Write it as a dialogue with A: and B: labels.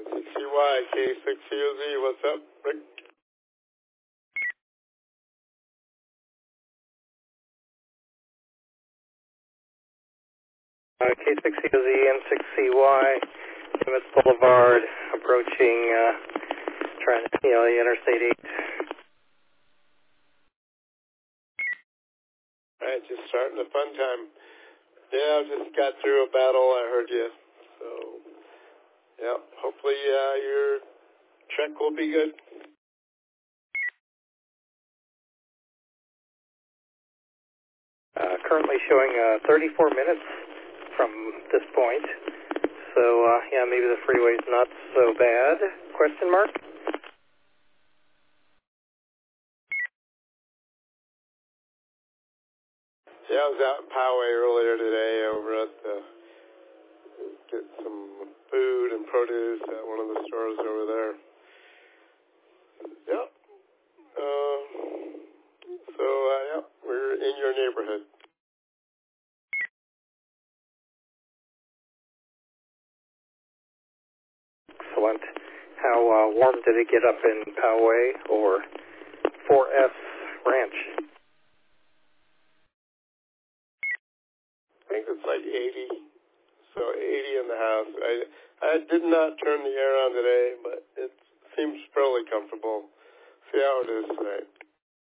A: M6CY, K6COZ, what's up, Rick?
B: K6COZ, M6CY, Emmett Boulevard, approaching, the Interstate 8.
A: All right, just starting the fun time. Yeah, just got through a battle, I heard you. So, yeah, hopefully your trek will be good.
B: Currently showing 34 minutes from this point. So, maybe the freeway's not so bad. Question mark?
A: Yeah, I was out in Poway earlier today over at get some food and produce at one of the stores over there. Yep. Yep, we're in your neighborhood.
B: Excellent. How warm did it get up in Poway or 4S Ranch?
A: I think it's like 80. So 80 in the house. I did not turn the air on today, but it seems fairly comfortable. See how it is tonight.